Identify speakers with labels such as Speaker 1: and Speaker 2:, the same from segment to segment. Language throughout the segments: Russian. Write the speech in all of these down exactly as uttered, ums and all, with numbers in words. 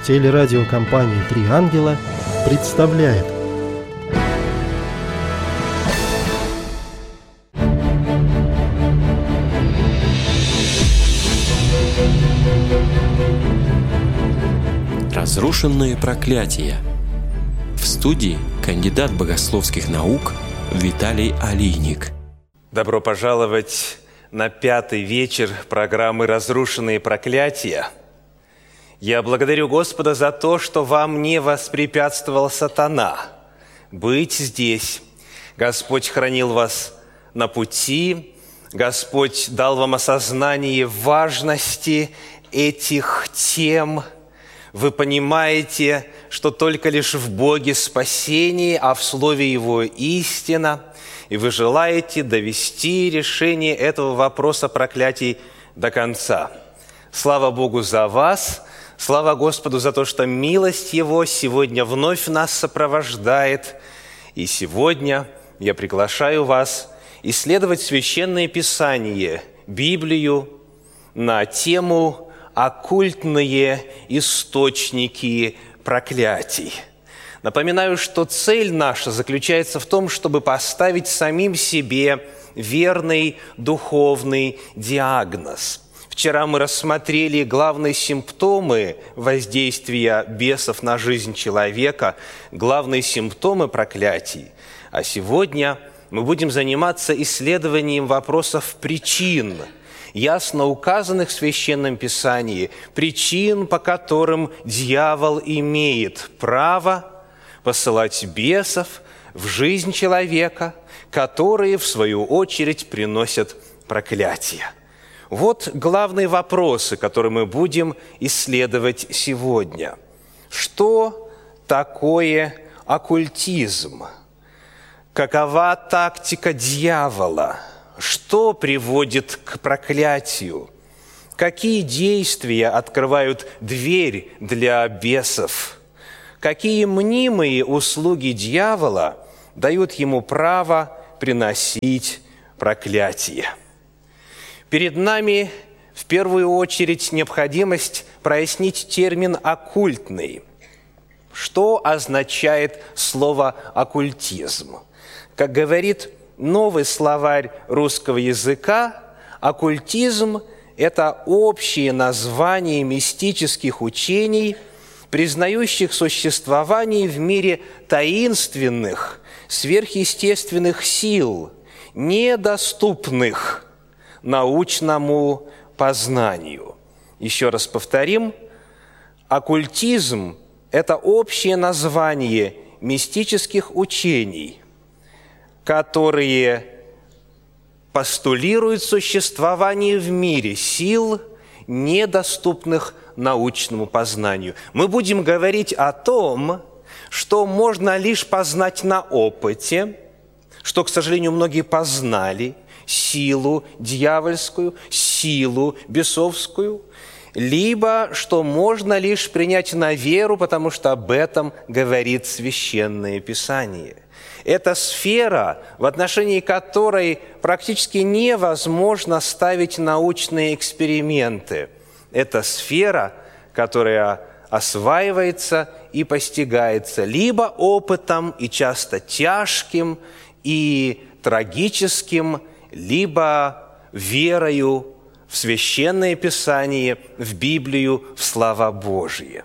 Speaker 1: Телерадиокомпания «Три ангела» представляет.
Speaker 2: Разрушенные проклятия. В студии кандидат богословских наук Виталий Алийник.
Speaker 3: Добро пожаловать на пятый вечер программы «Разрушенные проклятия». Я благодарю Господа за то, что вам не воспрепятствовал сатана быть здесь. Господь хранил вас на пути, Господь дал вам осознание важности этих тем. Вы понимаете, что только лишь в Боге спасение, а в Слове Его истина, и вы желаете довести решение этого вопроса проклятий до конца. Слава Богу за вас, слава Господу за то, что милость Его сегодня вновь нас сопровождает. И сегодня я приглашаю вас исследовать Священное Писание, Библию, на тему «Оккультные источники проклятий». Напоминаю, что цель наша заключается в том, чтобы поставить самим себе верный духовный диагноз. Вчера мы рассмотрели главные симптомы воздействия бесов на жизнь человека, главные симптомы проклятий. А сегодня мы будем заниматься исследованием вопросов причин, ясно указанных в Священном Писании, причин, по которым дьявол имеет право посылать бесов в жизнь человека, которые, в свою очередь, приносят проклятие. Вот главные вопросы, которые мы будем исследовать сегодня. Что такое оккультизм? Какова тактика дьявола? Что приводит к проклятию? Какие действия открывают дверь для бесов? Какие мнимые услуги дьявола дают ему право приносить проклятие? Перед нами в первую очередь необходимость прояснить термин «оккультный». Что означает слово «оккультизм»? Как говорит новый словарь русского языка, оккультизм – это общее название мистических учений, признающих существование в мире таинственных, сверхъестественных сил, недоступных научному познанию. Еще раз повторим, оккультизм – это общее название мистических учений, которые постулируют существование в мире сил, недоступных научному познанию. Мы будем говорить о том, что можно лишь познать на опыте, что, к сожалению, многие познали, силу дьявольскую, силу бесовскую, либо что можно лишь принять на веру, потому что об этом говорит Священное Писание. Это сфера, в отношении которой практически невозможно ставить научные эксперименты. Это сфера, которая осваивается и постигается либо опытом, и часто тяжким, и трагическим, либо верою в Священное Писание, в Библию, в слова Божьи.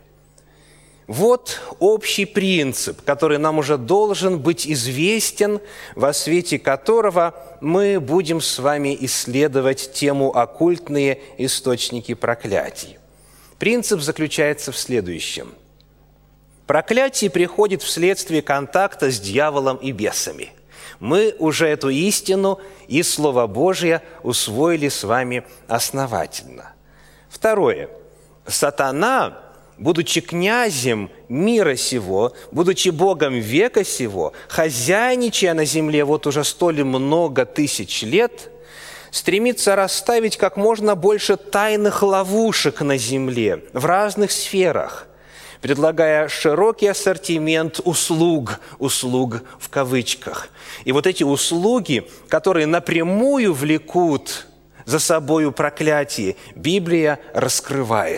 Speaker 3: Вот общий принцип, который нам уже должен быть известен, во свете которого мы будем с вами исследовать тему «Оккультные источники проклятий». Принцип заключается в следующем. Проклятие приходит вследствие контакта с дьяволом и бесами. Мы уже эту истину из Слова Божия усвоили с вами основательно. Второе. Сатана, будучи князем мира сего, будучи Богом века сего, хозяйничая на земле вот уже столь много тысяч лет, стремится расставить как можно больше тайных ловушек на земле в разных сферах, предлагая широкий ассортимент услуг, услуг в кавычках. И вот эти услуги, которые напрямую влекут за собою проклятие, Библия раскрывает.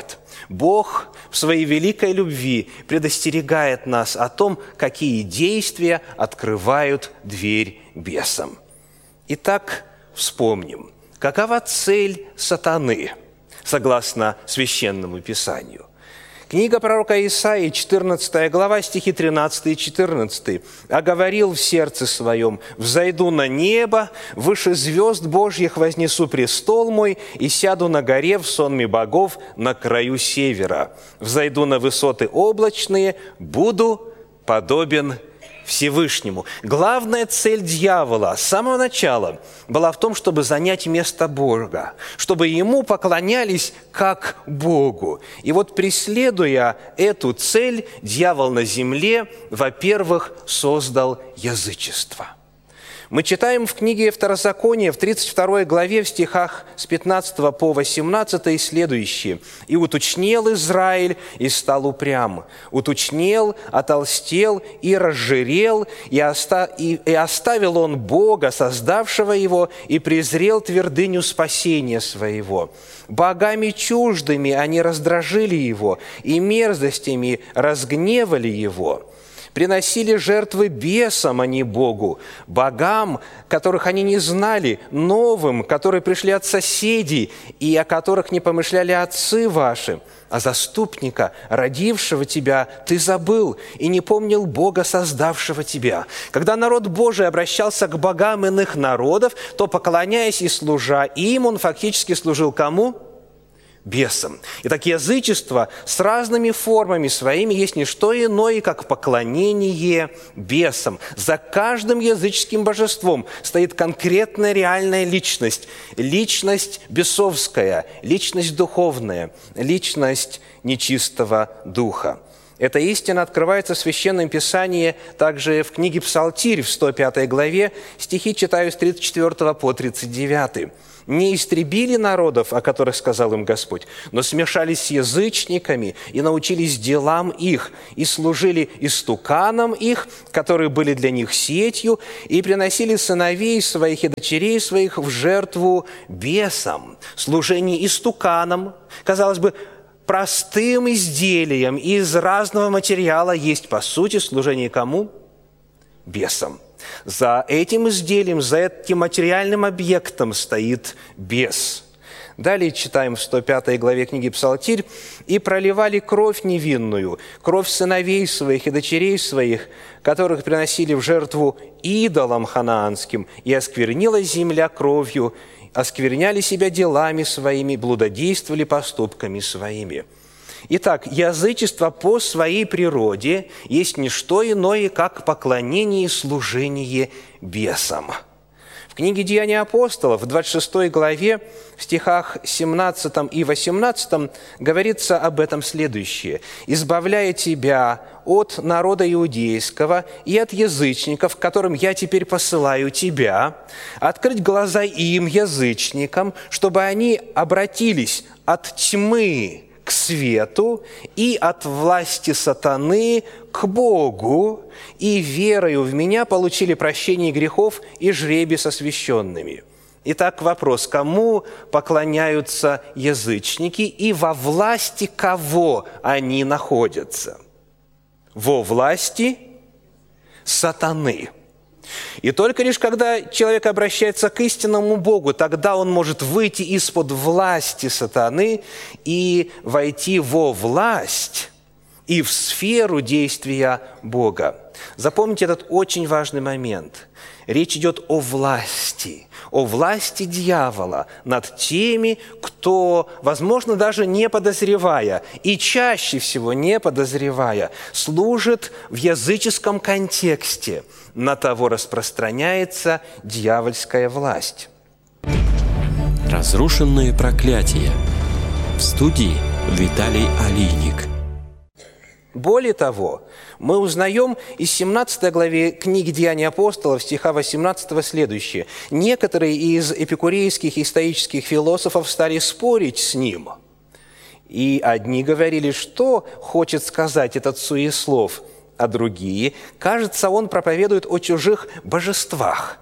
Speaker 3: Бог в своей великой любви предостерегает нас о том, какие действия открывают дверь бесам. Итак, вспомним, какова цель сатаны, согласно Священному Писанию. Книга пророка Исаии, четырнадцатая глава, стихи тринадцатый и четырнадцатый. «А говорил в сердце своем: взойду на небо, выше звезд Божьих вознесу престол мой, и сяду на горе в сонме богов на краю севера. Взойду на высоты облачные, буду подобен Всевышнему». Главная цель дьявола с самого начала была в том, чтобы занять место Бога, чтобы ему поклонялись как Богу. И вот, преследуя эту цель, дьявол на земле, во-первых, создал язычество. Мы читаем в книге Второзакония, в тридцать второй главе, в стихах с пятнадцатого по восемнадцатый следующие. «И утучнел Израиль, и стал упрям. Утучнел, отолстел и разжирел, и, оста... и... и оставил он Бога, создавшего его, и презрел твердыню спасения своего. Богами чуждыми они раздражили его, и мерзостями разгневали его». Приносили жертвы бесам, а не Богу, богам, которых они не знали, новым, которые пришли от соседей и о которых не помышляли отцы ваши. А заступника, родившего тебя, ты забыл и не помнил Бога, создавшего тебя. Когда народ Божий обращался к богам иных народов, то, поклоняясь и служа им, он фактически служил кому? Бесам. Итак, язычество с разными формами своими есть не что иное, как поклонение бесам. За каждым языческим божеством стоит конкретная реальная личность. Личность бесовская, личность духовная, личность нечистого духа. Эта истина открывается в Священном Писании также в книге Псалтирь в сто пятой главе, стихи читаю с тридцать четвёртого по тридцать девятый. «Не истребили народов, о которых сказал им Господь, но смешались с язычниками и научились делам их, и служили истуканам их, которые были для них сетью, и приносили сыновей своих и дочерей своих в жертву бесам». Служение истуканам, казалось бы, простым изделием из разного материала есть, по сути, служение кому? Бесам. За этим изделием, за этим материальным объектом стоит бес. Далее читаем в сто пятой главе книги Псалтирь. «И проливали кровь невинную, кровь сыновей своих и дочерей своих, которых приносили в жертву идолам ханаанским, и осквернилась земля кровью, оскверняли себя делами своими, блудодействовали поступками своими». Итак, язычество по своей природе есть не что иное, как поклонение и служение бесам. В книге «Деяния апостолов» в двадцать шестой главе, в стихах семнадцатом и восемнадцатом говорится об этом следующее. «Избавляя тебя от народа иудейского и от язычников, к которым я теперь посылаю тебя, открыть глаза им, язычникам, чтобы они обратились от тьмы к свету и от власти сатаны к Богу, и верою в меня получили прощение грехов и жребий с освященными». Итак, вопрос: кому поклоняются язычники и во власти кого они находятся? Во власти сатаны. И только лишь когда человек обращается к истинному Богу, тогда он может выйти из-под власти сатаны и войти во власть и в сферу действия Бога. Запомните этот очень важный момент. Речь идет о власти, о власти дьявола над теми, кто, возможно, даже не подозревая, и чаще всего не подозревая, служит в языческом контексте. На того распространяется дьявольская власть.
Speaker 2: Разрушенные проклятия. В студии Виталий Алийник.
Speaker 3: Более того, мы узнаем из семнадцатой главы книги «Деяния апостолов» стиха восемнадцатого следующее. Некоторые из эпикурейских и стоических философов стали спорить с ним. И одни говорили, что хочет сказать этот суеслов, а другие, кажется, он проповедует о чужих божествах.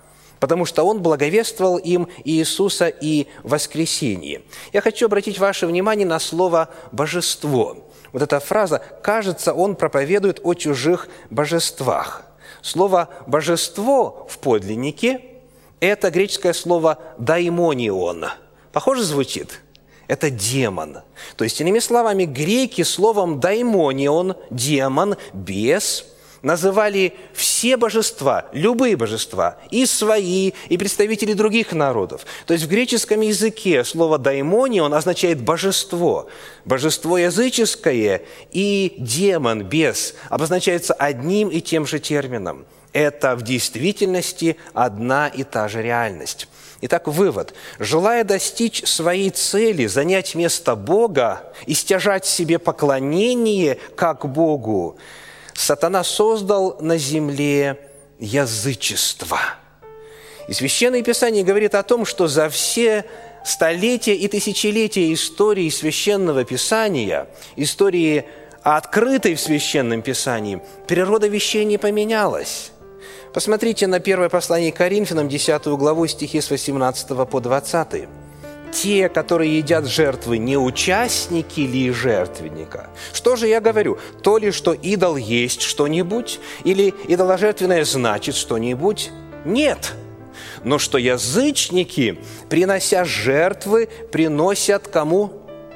Speaker 3: потому что он благовествовал им Иисуса и воскресение. Я хочу обратить ваше внимание на слово «божество». Вот эта фраза, кажется, он проповедует о чужих божествах. Слово «божество» в подлиннике – это греческое слово «даймонион». Похоже звучит? Это демон. То есть, иными словами, греки словом «даймонион», демон, бес, называли все божества, любые божества, и свои, и представители других народов. То есть в греческом языке слово «даймонион» означает «божество». Божество языческое и демон, бес, обозначается одним и тем же термином. Это в действительности одна и та же реальность. Итак, вывод. Желая достичь своей цели, занять место Бога и стяжать себе поклонение как Богу, сатана создал на земле язычество. И Священное Писание говорит о том, что за все столетия и тысячелетия истории Священного Писания, истории, открытой в Священном Писании, природа вещей не поменялась. Посмотрите на первое послание к Коринфянам, десятую главу, стихи с восемнадцатого по двадцатый. Те, которые едят жертвы, не участники ли жертвенника? Что же я говорю? То ли, что идол есть что-нибудь, или идоложертвенное значит что-нибудь? Нет. Но что язычники, принося жертвы, приносят кому?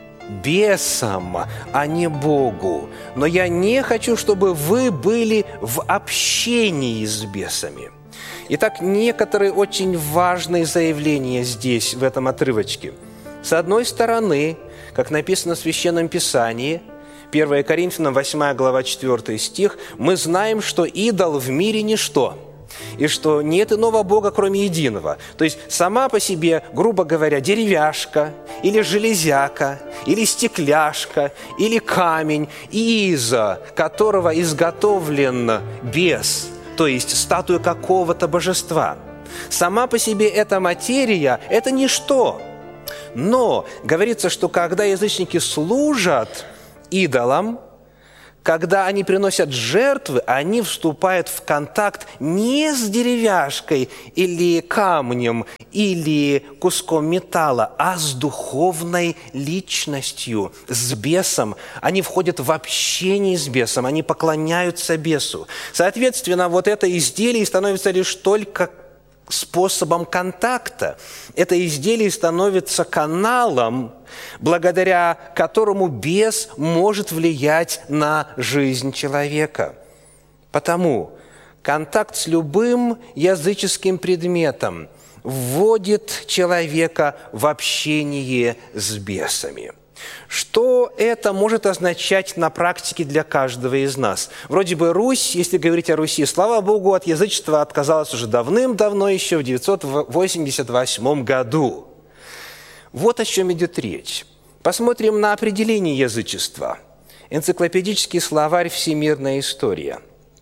Speaker 3: Бесам, а не Богу. Но я не хочу, чтобы вы были в общении с бесами. Итак, некоторые очень важные заявления здесь, в этом отрывочке. С одной стороны, как написано в Священном Писании, первое Коринфянам, восьмая глава, четвёртый стих, мы знаем, что идол в мире ничто, и что нет иного Бога, кроме единого. То есть сама по себе, грубо говоря, деревяшка, или железяка, или стекляшка, или камень, из которого изготовлен бес, то есть статуя какого-то божества. Сама по себе эта материя – это ничто. Но говорится, что когда язычники служат идолам, когда они приносят жертвы, они вступают в контакт не с деревяшкой или камнем, или куском металла, а с духовной личностью, с бесом. Они входят в общение с бесом, они поклоняются бесу. Соответственно, вот это изделие становится лишь только способом контакта. Это изделие становится каналом, благодаря которому бес может влиять на жизнь человека. Потому контакт с любым языческим предметом вводит человека в общение с бесами. Что это может означать на практике для каждого из нас? Вроде бы Русь, если говорить о Руси, слава Богу, от язычества отказалась уже давным-давно, еще в девятьсот восемьдесят восьмом году. Вот о чем идет речь. Посмотрим на определение язычества. Энциклопедический словарь «Всемирная история».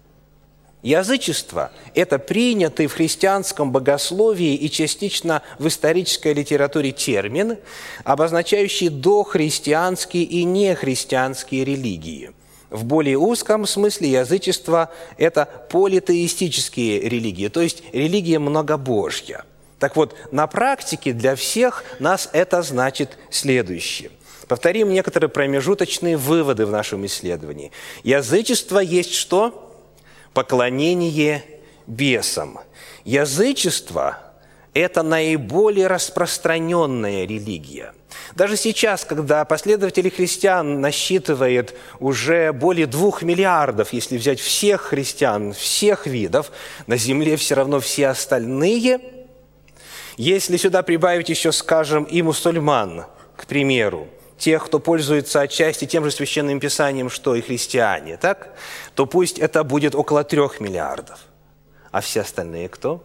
Speaker 3: Язычество – это принятый в христианском богословии и частично в исторической литературе термин, обозначающий дохристианские и нехристианские религии. В более узком смысле язычество – это политеистические религии, то есть религия многобожья. Так вот, на практике для всех нас это значит следующее. Повторим некоторые промежуточные выводы в нашем исследовании. Язычество есть что? Поклонение бесам. Язычество – это наиболее распространенная религия. Даже сейчас, когда последователи христиан насчитывает уже более двух миллиардов, если взять всех христиан, всех видов, на земле все равно все остальные. Если сюда прибавить еще, скажем, и мусульман, к примеру, тех, кто пользуется отчасти тем же Священным Писанием, что и христиане, так? То пусть это будет около трех миллиардов. А все остальные кто?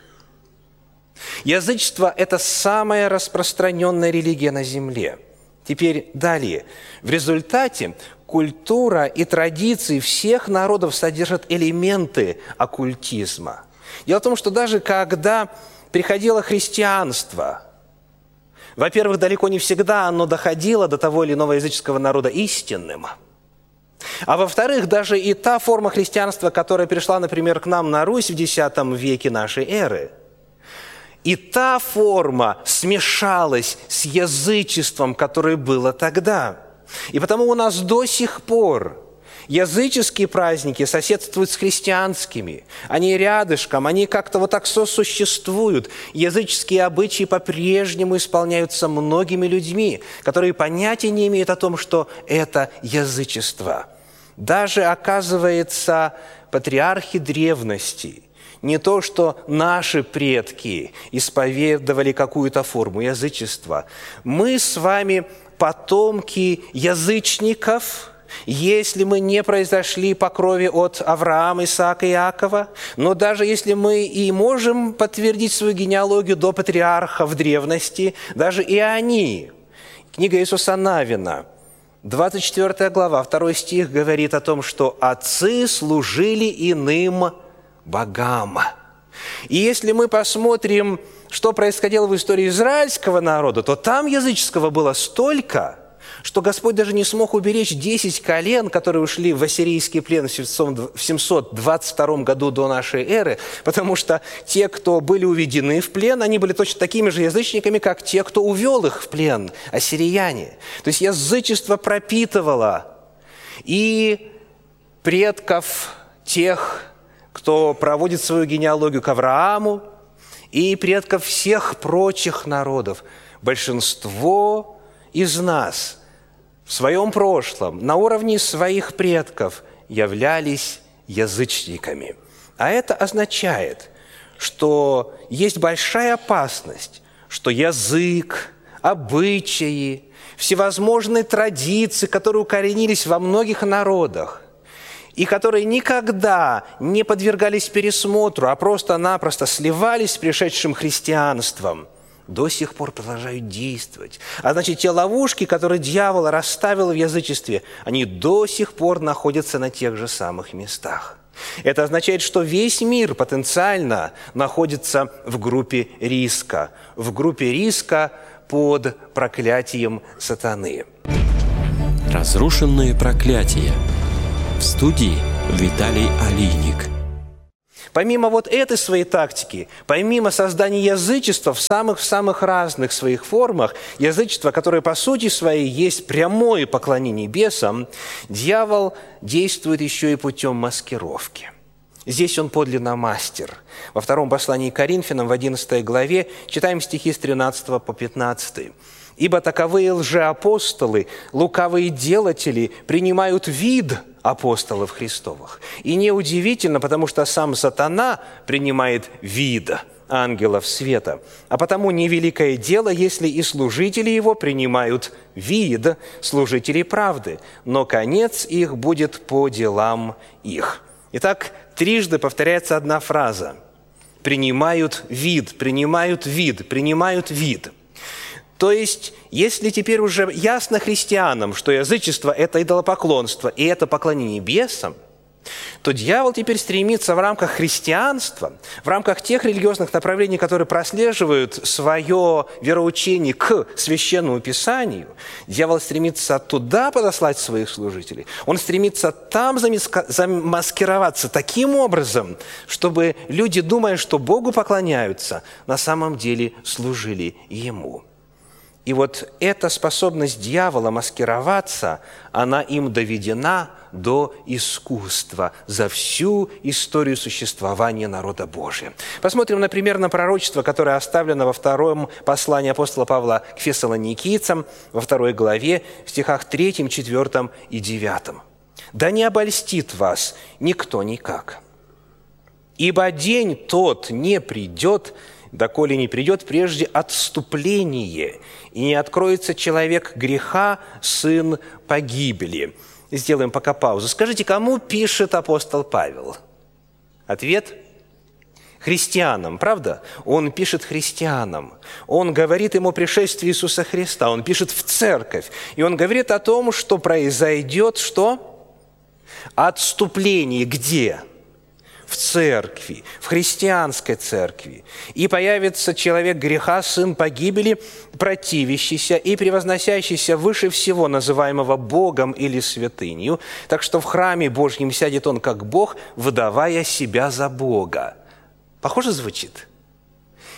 Speaker 3: Язычество – это самая распространенная религия на земле. Теперь далее. В результате культура и традиции всех народов содержат элементы оккультизма. Дело в том, что даже когда приходило христианство, во-первых, далеко не всегда оно доходило до того или иного языческого народа истинным. А во-вторых, даже и та форма христианства, которая пришла, например, к нам на Русь в десятом веке нашей эры, И та форма смешалась с язычеством, которое было тогда. И потому у нас до сих пор языческие праздники соседствуют с христианскими. Они рядышком, они как-то вот так сосуществуют. Языческие обычаи по-прежнему исполняются многими людьми, которые понятия не имеют о том, что это язычество. Даже, оказывается, патриархи древности, не то, что наши предки исповедовали какую-то форму язычества. Мы с вами потомки язычников, если мы не произошли по крови от Авраама, Исаака и Иакова, но даже если мы и можем подтвердить свою генеалогию до патриархов древности, даже и они, книга Иисуса Навина, двадцать четвёртая глава, второй стих говорит о том, что отцы служили иным богам. И если мы посмотрим, что происходило в истории израильского народа, то там языческого было столько, что Господь даже не смог уберечь десять колен, которые ушли в ассирийский плен в семьсот двадцать втором году до нашей эры, потому что те, кто были уведены в плен, они были точно такими же язычниками, как те, кто увел их в плен, ассирияне. То есть язычество пропитывало и предков тех, кто проводит свою генеалогию к Аврааму, и предков всех прочих народов. Большинство из нас в своем прошлом, на уровне своих предков, являлись язычниками. А это означает, что есть большая опасность, что язык, обычаи, всевозможные традиции, которые укоренились во многих народах, и которые никогда не подвергались пересмотру, а просто-напросто сливались с пришедшим христианством, до сих пор продолжают действовать. А значит, те ловушки, которые дьявол расставил в язычестве, они до сих пор находятся на тех же самых местах. Это означает, что весь мир потенциально находится в группе риска, в группе риска под проклятием сатаны.
Speaker 2: Разрушенные проклятия. В студии Виталий Алийник.
Speaker 3: Помимо вот этой своей тактики, помимо создания язычества в самых-самых разных своих формах, язычество, которое по сути своей есть прямое поклонение бесам, дьявол действует еще и путем маскировки. Здесь он подлинно мастер. Во втором послании к Коринфянам, в одиннадцатой главе, читаем стихи с тринадцатого по пятнадцатый. «Ибо таковые лжеапостолы, лукавые делатели, принимают вид апостолов Христовых». И неудивительно, потому что сам сатана принимает вид ангелов света. А потому невеликое дело, если и служители его принимают вид служителей правды, но конец их будет по делам их. Итак, трижды повторяется одна фраза. Принимают вид, принимают вид, принимают вид. То есть, если теперь уже ясно христианам, что язычество – это идолопоклонство и это поклонение бесам, то дьявол теперь стремится в рамках христианства, в рамках тех религиозных направлений, которые прослеживают свое вероучение к Священному Писанию, дьявол стремится туда подослать своих служителей. Он стремится там замаскироваться таким образом, чтобы люди, думая, что Богу поклоняются, на самом деле служили Ему. И вот эта способность дьявола маскироваться, она им доведена до искусства за всю историю существования народа Божия. Посмотрим, например, на пророчество, которое оставлено во втором послании апостола Павла к фессалоникийцам, во второй главе, в стихах третьем, четвёртом и девятом. «Да не обольстит вас никто никак, ибо день тот не придет, доколе не придет прежде отступление, и не откроется человек греха, сын погибели». Сделаем пока паузу. Скажите, кому пишет апостол Павел? Ответ – христианам, правда? Он пишет христианам. Он говорит им о пришествии Иисуса Христа. Он пишет в церковь. И он говорит о том, что произойдет что? Отступление. Где? В церкви, в христианской церкви. И появится человек греха, сын погибели, противящийся и превозносящийся выше всего, называемого Богом или святынью. Так что в храме Божьем сядет он как Бог, выдавая себя за Бога. Похоже звучит?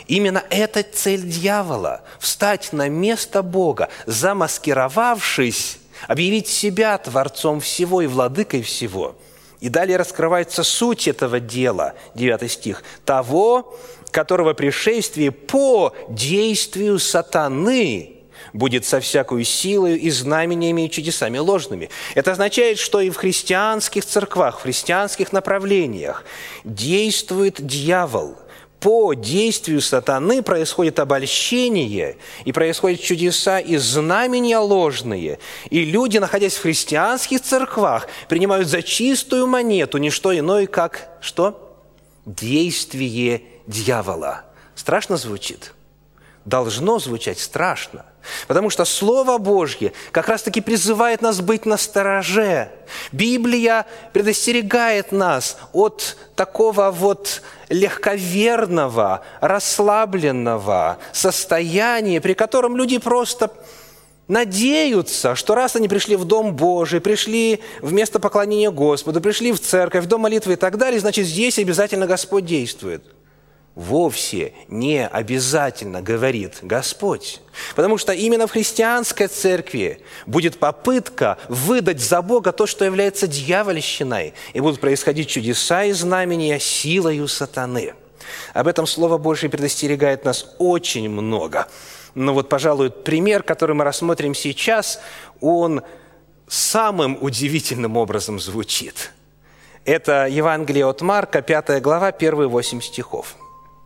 Speaker 3: Именно это цель дьявола – встать на место Бога, замаскировавшись, объявить себя Творцом всего и Владыкой всего. И далее раскрывается суть этого дела, девятый стих, того, которого пришествие по действию сатаны будет со всякою силою и знамениями и чудесами ложными. Это означает, что и в христианских церквах, в христианских направлениях действует дьявол. По действию сатаны происходит обольщение, и происходят чудеса и знамения ложные. И люди, находясь в христианских церквах, принимают за чистую монету не что иное, как что? Действие дьявола. Страшно звучит? Должно звучать страшно. Потому что Слово Божье как раз-таки призывает нас быть настороже. Библия предостерегает нас от такого вот легковерного, расслабленного состояния, при котором люди просто надеются, что раз они пришли в Дом Божий, пришли в место поклонения Господу, пришли в церковь, в Дом молитвы и так далее, значит, здесь обязательно Господь действует. Вовсе не обязательно, говорит Господь. Потому что именно в христианской церкви будет попытка выдать за Бога то, что является дьявольщиной, и будут происходить чудеса и знамения силою сатаны. Об этом Слово Божие предостерегает нас очень много. Но вот, пожалуй, пример, который мы рассмотрим сейчас, он самым удивительным образом звучит. Это Евангелие от Марка, пятая глава, первые восемь стихов.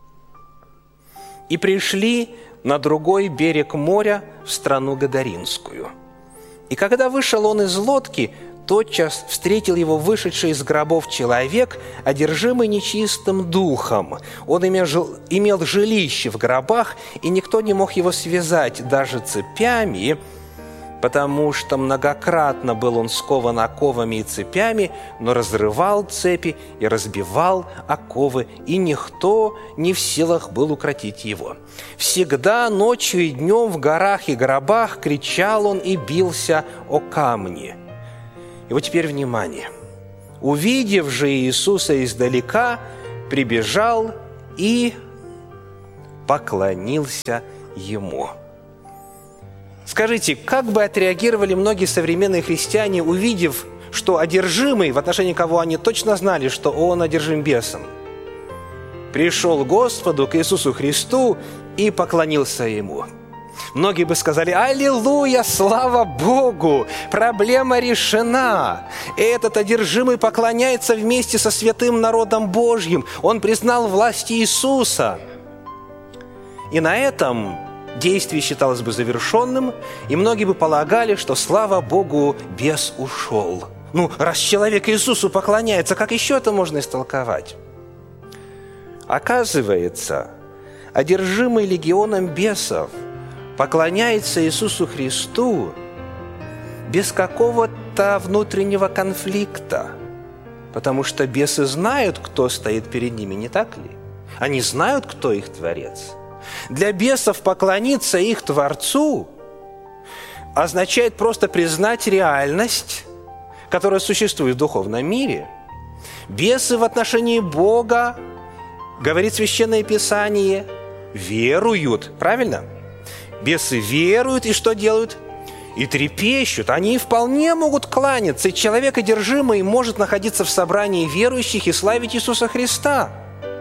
Speaker 3: «И пришли на другой берег моря, в страну Гадаринскую. И когда вышел он из лодки, тотчас встретил его вышедший из гробов человек, одержимый нечистым духом. Он имел, имел жилище в гробах, и никто не мог его связать даже цепями, потому что многократно был он скован оковами и цепями, но разрывал цепи и разбивал оковы, и никто не в силах был укротить его. Всегда ночью и днем в горах и гробах кричал он и бился о камни». И вот теперь внимание. «Увидев же Иисуса издалека, прибежал и поклонился Ему». Скажите, как бы отреагировали многие современные христиане, увидев, что одержимый, в отношении кого они точно знали, что он одержим бесом, пришел к Господу, к Иисусу Христу и поклонился Ему? Многие бы сказали: «Аллилуйя, слава Богу! Проблема решена! Этот одержимый поклоняется вместе со святым народом Божьим. Он признал власть Иисуса». И на этом действие считалось бы завершенным, и многие бы полагали, что, слава Богу, бес ушел. Ну, раз человек Иисусу поклоняется, как еще это можно истолковать? Оказывается, одержимый легионом бесов поклоняется Иисусу Христу без какого-то внутреннего конфликта, потому что бесы знают, кто стоит перед ними, не так ли? Они знают, кто их Творец. Для бесов поклониться их Творцу означает просто признать реальность, которая существует в духовном мире. Бесы в отношении Бога, говорит Священное Писание, веруют. Правильно? Бесы веруют и что делают? И трепещут. Они вполне могут кланяться. И человек одержимый может находиться в собрании верующих и славить Иисуса Христа.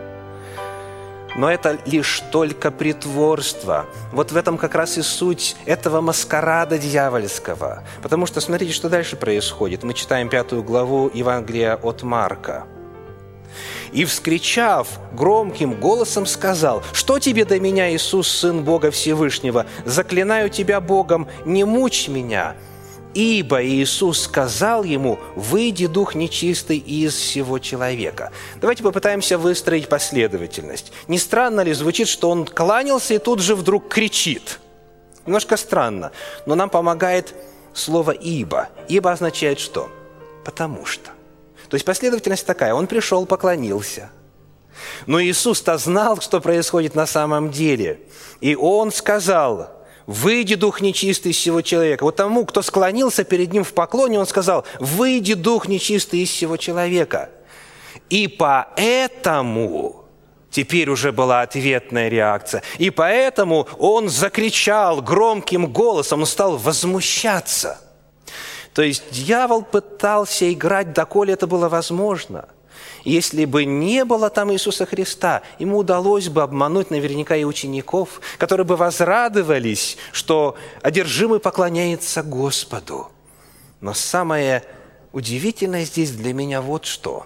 Speaker 3: Но это лишь только притворство. Вот в этом как раз и суть этого маскарада дьявольского. Потому что смотрите, что дальше происходит. Мы читаем пятую главу Евангелия от Марка. «И, вскричав громким голосом, сказал: „Что тебе до меня, Иисус, Сын Бога Всевышнего? Заклинаю тебя Богом, не мучь меня. Ибо Иисус сказал ему: „Выйди, дух нечистый, из всего человека“». Давайте попытаемся выстроить последовательность. Не странно ли звучит, что он кланялся и тут же вдруг кричит? Немножко странно, но нам помогает слово «ибо». «Ибо» означает что? «Потому что». То есть последовательность такая: он пришел, поклонился. Но Иисус-то знал, что происходит на самом деле. И он сказал: «Выйди, дух нечистый, из всего человека». Вот тому, кто склонился перед ним в поклоне, он сказал: «Выйди, дух нечистый, из всего человека». И поэтому теперь уже была ответная реакция. И поэтому он закричал громким голосом, он стал возмущаться. То есть дьявол пытался играть, доколе это было возможно. Если бы не было там Иисуса Христа, ему удалось бы обмануть наверняка и учеников, которые бы возрадовались, что одержимый поклоняется Господу. Но самое удивительное здесь для меня вот что.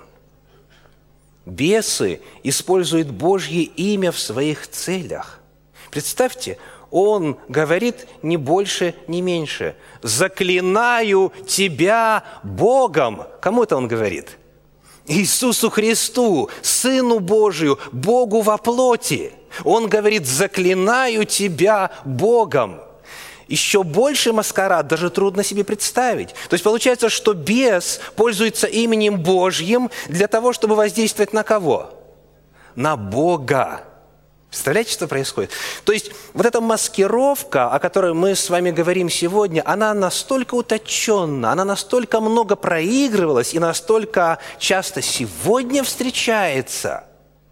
Speaker 3: Бесы используют Божье имя в своих целях. Представьте, он говорит не больше, не меньше. «Заклинаю тебя Богом». Кому это он говорит? Иисусу Христу, Сыну Божию, Богу во плоти. Он говорит: «Заклинаю тебя Богом». Еще больше маскарад даже трудно себе представить. То есть получается, что бес пользуется именем Божьим для того, чтобы воздействовать на кого? На Бога. Представляете, что происходит? То есть вот эта маскировка, о которой мы с вами говорим сегодня, она настолько утонченна, она настолько много проигрывалась и настолько часто сегодня встречается,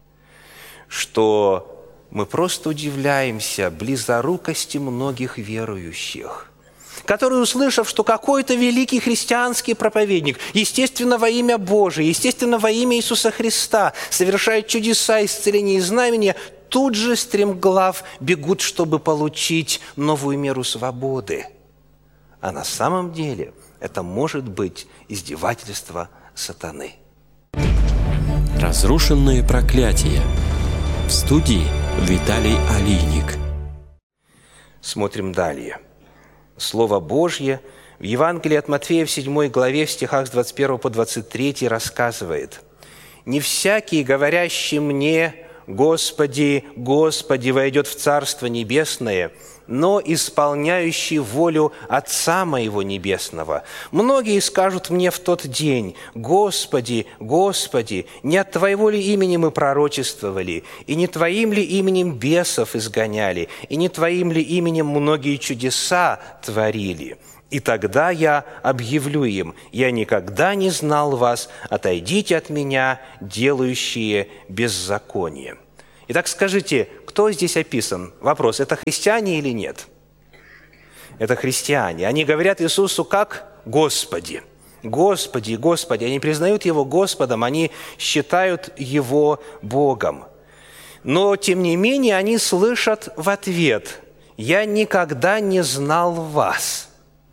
Speaker 3: что мы просто удивляемся близорукости многих верующих, которые, услышав, что какой-то великий христианский проповедник, естественно, во имя Божие, естественно, во имя Иисуса Христа, совершает чудеса, исцеления и знамения, тут же стремглав бегут, чтобы получить новую меру свободы. А на самом деле это может быть издевательство сатаны.
Speaker 2: Разрушенные проклятия. В студии Виталий Алийник.
Speaker 3: Смотрим далее. Слово Божье в Евангелии от Матфея в седьмой главе, в стихах с двадцать первого по двадцать третий рассказывает: «Не всякий, говорящий мне: Господи, Господи, войдет в Царство Небесное, но исполняющий волю Отца Моего Небесного. Многие скажут мне в тот день: Господи, Господи, не от Твоего ли имени мы пророчествовали, и не Твоим ли именем бесов изгоняли, и не Твоим ли именем многие чудеса творили? И тогда я объявлю им: я никогда не знал вас, отойдите от меня, делающие беззаконие». Итак, скажите, кто здесь описан? Вопрос: это христиане или нет? Это христиане. Они говорят Иисусу как «Господи». Господи, Господи. Они признают Его Господом, они считают Его Богом. Но, тем не менее, они слышат в ответ: «Я никогда не знал вас».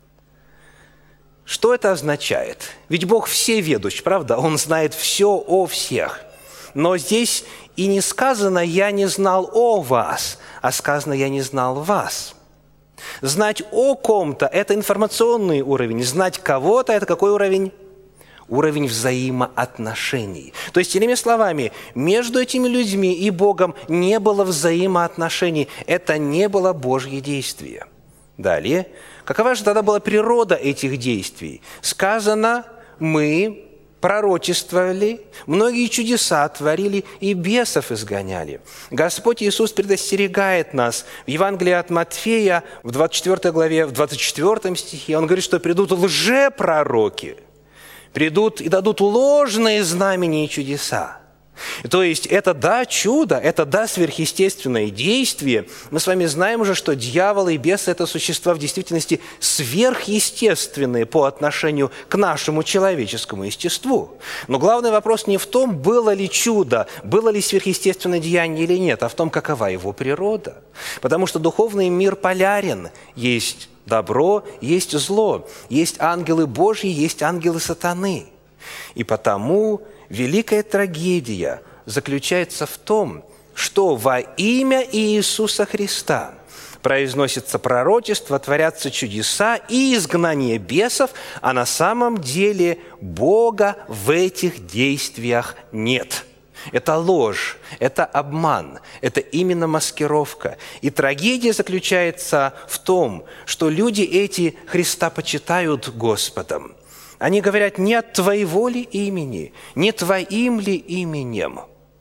Speaker 3: Что это означает? Ведь Бог всеведущ, правда? Он знает все о всех. Но здесь и не сказано «я не знал о вас», а сказано «я не знал вас». Знать о ком-то – это информационный уровень. Знать кого-то – это какой уровень? Уровень взаимоотношений. То есть, иными словами, между этими людьми и Богом не было взаимоотношений. Это не было Божье действие. Далее. Какова же тогда была природа этих действий? Сказано: мы пророчествовали, многие чудеса творили и бесов изгоняли. Господь Иисус предостерегает нас в Евангелии от Матфея в двадцать четвёртой главе, в двадцать четвёртом стихе. Он говорит, что придут лжепророки, придут и дадут ложные знамения и чудеса. То есть это да, чудо, это да, сверхъестественное действие. Мы с вами знаем уже, что дьявол и бесы – это существа в действительности сверхъестественные по отношению к нашему человеческому естеству. Но главный вопрос не в том, было ли чудо, было ли сверхъестественное деяние или нет, а в том, какова его природа. Потому что духовный мир полярен. Есть добро, есть зло, есть ангелы Божьи, есть ангелы сатаны. И потому великая трагедия заключается в том, что во имя Иисуса Христа произносится пророчество, творятся чудеса и изгнание бесов, а на самом деле Бога в этих действиях нет. Это ложь, это обман, это именно маскировка. И трагедия заключается в том, что люди эти Христа почитают Господом. Они говорят: не от Твоего ли имени, не Твоим ли именем?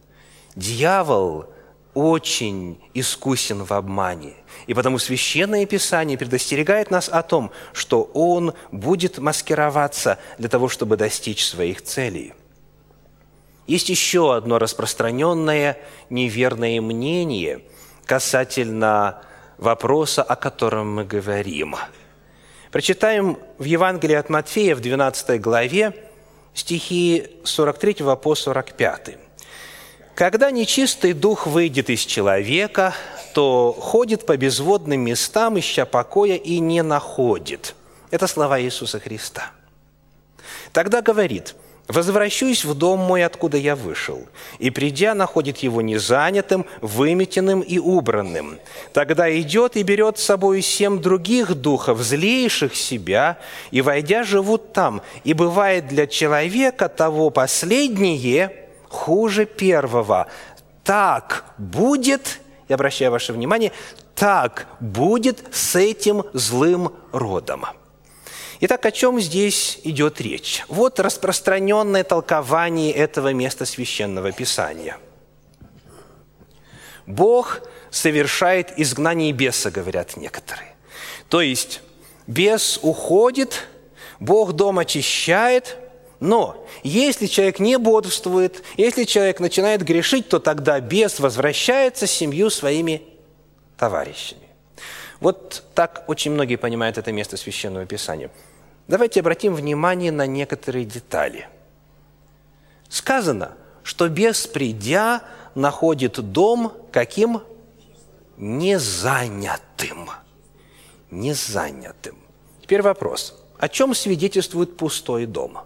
Speaker 3: Дьявол очень искусен в обмане. И потому Священное Писание предостерегает нас о том, что он будет маскироваться для того, чтобы достичь своих целей. Есть еще одно распространенное неверное мнение касательно вопроса, о котором мы говорим. Прочитаем в Евангелии от Матфея в двенадцатой главе стихи с сорок третьего по сорок пятый. «Когда нечистый дух выйдет из человека, то ходит по безводным местам, ища покоя, и не находит». Это слова Иисуса Христа. Тогда говорит: «Возвращусь в дом мой, откуда я вышел, и, придя, находит его незанятым, выметенным и убранным. Тогда идет и берет с собой семь других духов, злейших себя, и, войдя, живут там. И бывает для человека того последнее хуже первого. Так будет, я обращаю ваше внимание, так будет с этим злым родом». Итак, о чем здесь идет речь? Вот распространенное толкование этого места Священного Писания. Бог совершает изгнание беса, говорят некоторые. То есть бес уходит, Бог дом очищает, но если человек не бодрствует, если человек начинает грешить, то тогда бес возвращается с семью своими товарищами. Вот так очень многие понимают это место Священного Писания. Давайте обратим внимание на некоторые детали. Сказано, что бес, придя, находит дом каким? Незанятым. Незанятым. Теперь вопрос. О чем свидетельствует пустой дом?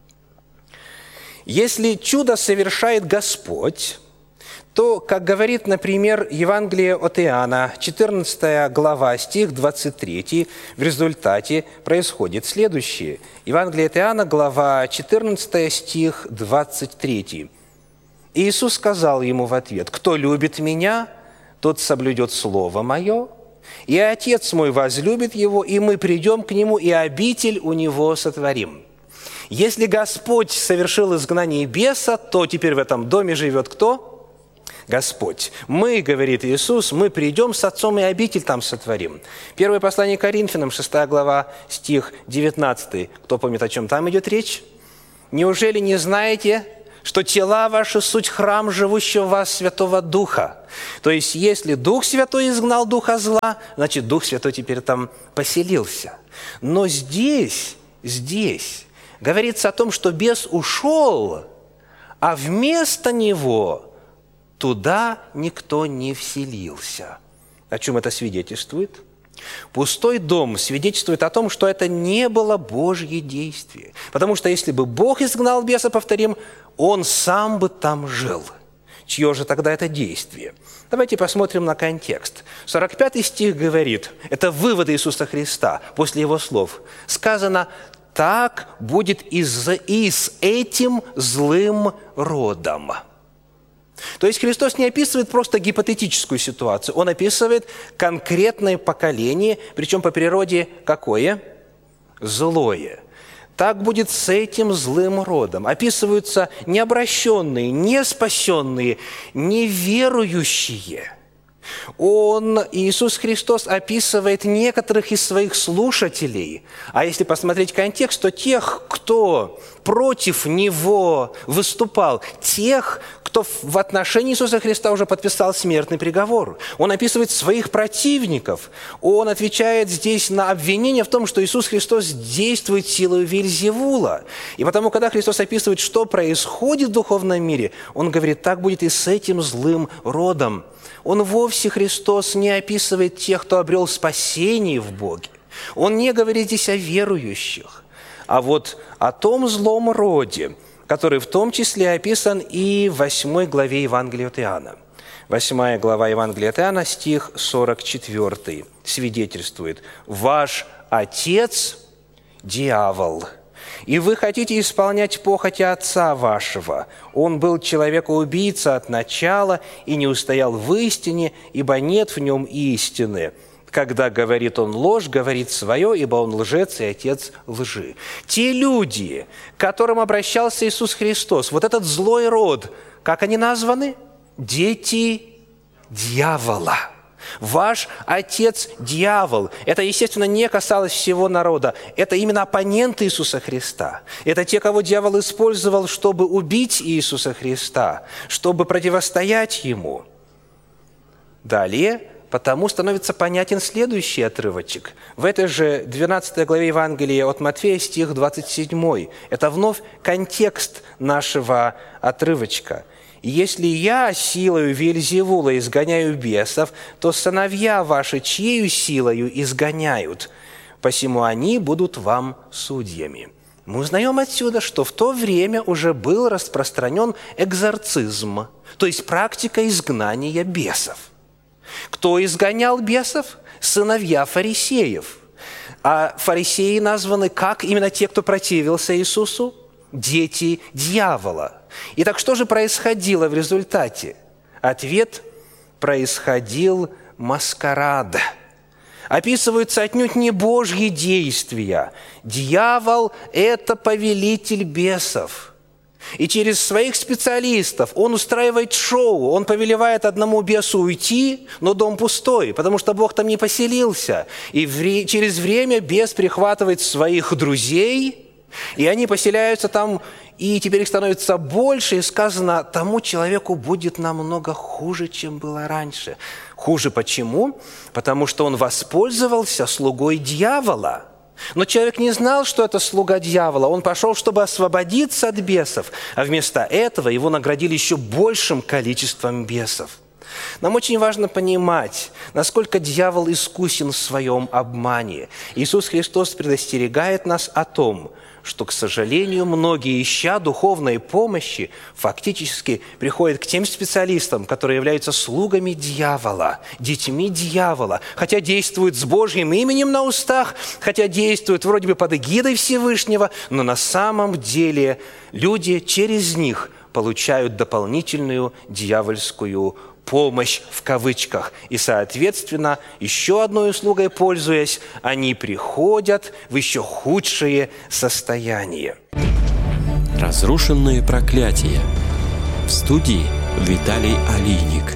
Speaker 3: Если чудо совершает Господь, то, как говорит, например, Евангелие от Иоанна, четырнадцатая глава, стих двадцать третий, в результате происходит следующее. Евангелие от Иоанна, глава четырнадцатая, стих двадцать третий. «Иисус сказал ему в ответ: „Кто любит Меня, тот соблюдет Слово Мое, и Отец Мой возлюбит его, и мы придем к Нему, и обитель у Него сотворим“». Если Господь совершил изгнание беса, то теперь в этом доме живет кто? Господь. Мы, говорит Иисус, мы придем с Отцом и обитель там сотворим. Первое послание Коринфянам, шестая глава, стих девятнадцатый. Кто помнит, о чем там идет речь? «Неужели не знаете, что тела ваши суть храм живущего в вас Святого Духа?» То есть, если Дух Святой изгнал духа зла, значит, Дух Святой теперь там поселился. Но здесь, здесь говорится о том, что бес ушел, а вместо него туда никто не вселился. О чем это свидетельствует? Пустой дом свидетельствует о том, что это не было Божье действие. Потому что если бы Бог изгнал беса, повторим, Он сам бы там жил. Чье же тогда это действие? Давайте посмотрим на контекст. сорок пятый стих говорит, это вывод Иисуса Христа после Его слов. Сказано: «Так будет и с, и с этим злым родом». То есть Христос не описывает просто гипотетическую ситуацию, Он описывает конкретное поколение, причем по природе какое? Злое. Так будет с этим злым родом. Описываются необращенные, неспасенные, неверующие. Он, Иисус Христос, описывает некоторых из своих слушателей. А если посмотреть контекст, то тех, кто против Него выступал, тех, кто в отношении Иисуса Христа уже подписал смертный приговор. Он описывает своих противников. Он отвечает здесь на обвинение в том, что Иисус Христос действует силой Вельзевула. И потому, когда Христос описывает, что происходит в духовном мире, Он говорит, так будет и с этим злым родом. Он вовсе, Христос, не описывает тех, кто обрел спасение в Боге. Он не говорит здесь о верующих, а вот о том злом роде, который в том числе описан и в восьмой главе Евангелия от Иоанна. Восьмая глава Евангелия от Иоанна, стих сорок четвёртый, свидетельствует: «Ваш отец – дьявол, и вы хотите исполнять похоти отца вашего. Он был человекоубийца от начала и не устоял в истине, ибо нет в нем истины. Когда говорит он ложь, говорит свое, ибо он лжец и отец лжи». Те люди, к которым обращался Иисус Христос, вот этот злой род, как они названы? Дети дьявола. Ваш отец – дьявол. Это, естественно, не касалось всего народа. Это именно оппоненты Иисуса Христа. Это те, кого дьявол использовал, чтобы убить Иисуса Христа, чтобы противостоять Ему. Далее, потому становится понятен следующий отрывочек. В этой же двенадцатой главе Евангелия от Матфея, стих двадцать семь. Это вновь контекст нашего отрывочка. «Если я силою Вельзевула изгоняю бесов, то сыновья ваши чьею силою изгоняют? Посему они будут вам судьями». Мы узнаем отсюда, что в то время уже был распространен экзорцизм, то есть практика изгнания бесов. Кто изгонял бесов? Сыновья фарисеев. А фарисеи названы как? Именно те, кто противился Иисусу? Дети дьявола. Итак, что же происходило в результате? Ответ – происходил маскарад. Описываются отнюдь не Божьи действия. Дьявол – это повелитель бесов. И через своих специалистов он устраивает шоу, он повелевает одному бесу уйти, но дом пустой, потому что Бог там не поселился. И вре- через время бес прихватывает своих друзей, и они поселяются там, и теперь их становится больше, и сказано, тому человеку будет намного хуже, чем было раньше. Хуже почему? Потому что он воспользовался слугой дьявола. Но человек не знал, что это слуга дьявола. Он пошел, чтобы освободиться от бесов, а вместо этого его наградили еще большим количеством бесов. Нам очень важно понимать, насколько дьявол искусен в своем обмане. Иисус Христос предостерегает нас о том, что, к сожалению, многие, ища духовной помощи, фактически приходят к тем специалистам, которые являются слугами дьявола, детьми дьявола, хотя действуют с Божьим именем на устах, хотя действуют вроде бы под эгидой Всевышнего, но на самом деле люди через них получают дополнительную дьявольскую помощь в кавычках. И, соответственно, еще одной услугой пользуясь, они приходят в еще худшее состояние.
Speaker 2: Разрушенные проклятия. В студии Виталий Алийник.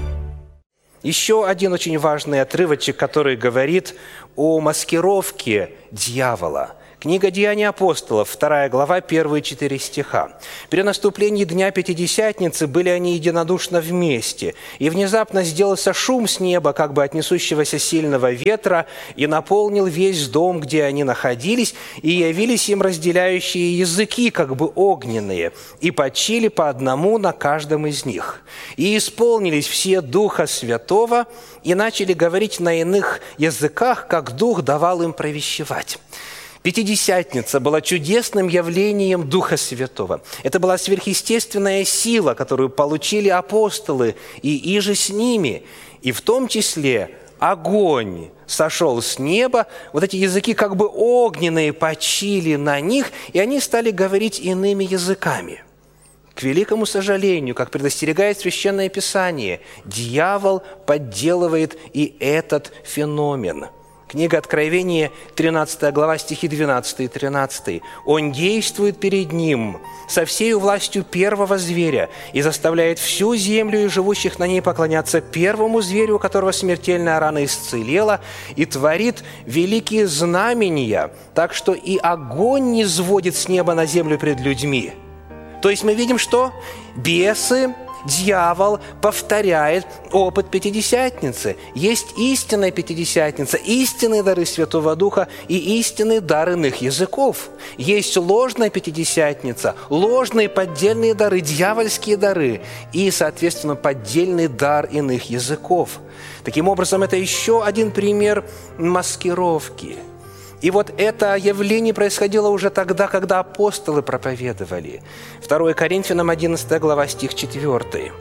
Speaker 3: Еще один очень важный отрывочек, который говорит о маскировке дьявола. Книга «Деяния апостолов», вторая глава, первые четыре стиха. «При наступлении Дня Пятидесятницы были они единодушно вместе, и внезапно сделался шум с неба, как бы от несущегося сильного ветра, и наполнил весь дом, где они находились, и явились им разделяющие языки, как бы огненные, и почили по одному на каждом из них. И исполнились все Духа Святого, и начали говорить на иных языках, как Дух давал им провещевать». Пятидесятница была чудесным явлением Духа Святого. Это была сверхъестественная сила, которую получили апостолы и иже с ними. И в том числе огонь сошел с неба, вот эти языки как бы огненные почили на них, и они стали говорить иными языками. К великому сожалению, как предостерегает Священное Писание, дьявол подделывает и этот феномен. Книга Откровения, тринадцатая глава, стихи двенадцатый и тринадцатый. «Он действует перед ним со всею властью первого зверя и заставляет всю землю и живущих на ней поклоняться первому зверю, у которого смертельная рана исцелела, и творит великие знамения, так что и огонь не сводит с неба на землю пред людьми». То есть мы видим, что бесы, дьявол повторяет опыт Пятидесятницы. Есть истинная Пятидесятница, истинные дары Святого Духа и истинные дары иных языков. Есть ложная Пятидесятница, ложные поддельные дары, дьявольские дары и, соответственно, поддельный дар иных языков. Таким образом, это еще один пример маскировки. И вот это явление происходило уже тогда, когда апостолы проповедовали. второе Коринфянам, одиннадцатая глава, стих четвёртый.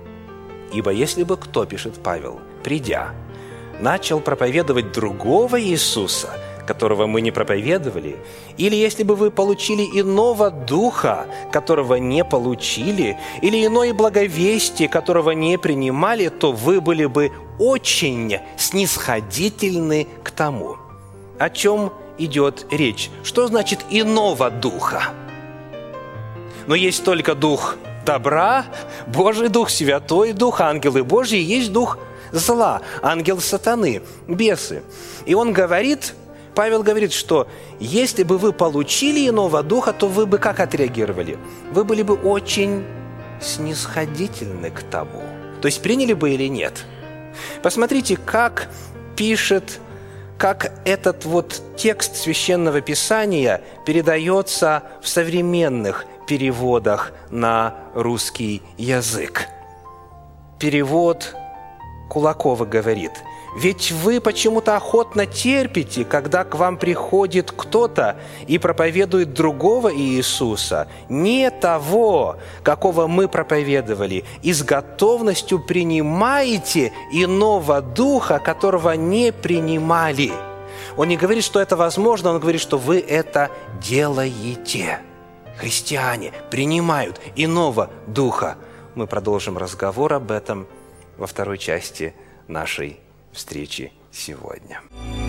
Speaker 3: «Ибо если бы кто, пишет Павел, придя, начал проповедовать другого Иисуса, которого мы не проповедовали, или если бы вы получили иного духа, которого не получили, или иное благовестие, которого не принимали, то вы были бы очень снисходительны к тому». О чем идет речь? Что значит «иного духа»? Но есть только Дух добра, Божий Дух, Святой Дух, ангелы Божьи, есть Дух зла, ангел сатаны, бесы. И он говорит, Павел говорит, что если бы вы получили иного духа, то вы бы как отреагировали? Вы были бы очень снисходительны к тому. То есть приняли бы или нет? Посмотрите, как пишет, как этот вот текст Священного Писания передается в современных переводах на русский язык. Перевод Кулакова говорит: «Ведь вы почему-то охотно терпите, когда к вам приходит кто-то и проповедует другого Иисуса, не того, какого мы проповедовали, и с готовностью принимаете иного духа, которого не принимали». Он не говорит, что это возможно, он говорит, что вы это делаете. Христиане принимают иного духа. Мы продолжим разговор об этом во второй части нашей встречи сегодня.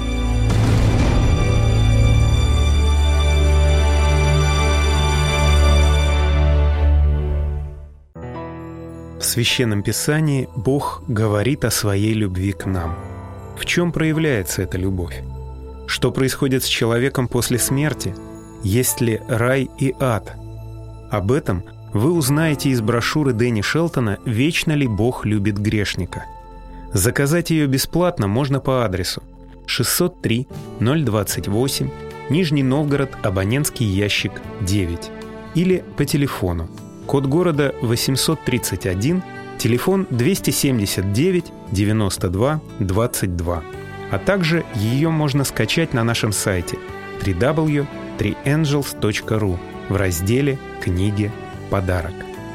Speaker 4: В Священном Писании Бог говорит о своей любви к нам. В чем проявляется эта любовь? Что происходит с человеком после смерти? Есть ли рай и ад? Об этом вы узнаете из брошюры Дэнни Шелтона «Вечно ли Бог любит грешника?». Заказать ее бесплатно можно по адресу шестьсот три ноль двадцать восемь, Нижний Новгород, абонентский ящик девять, или по телефону, код города восемьсот тридцать один, телефон двести семьдесят девять девяносто два двадцать два. А также ее можно скачать на нашем сайте дабл ю дабл ю дабл ю точка три энджелс точка ру в разделе «Книги. Подарок».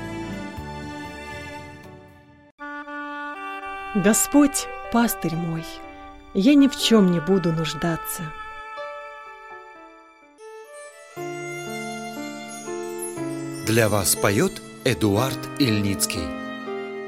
Speaker 5: Господь, пастырь мой, я ни в чем не буду нуждаться.
Speaker 2: Для вас поет Эдуард Ильницкий.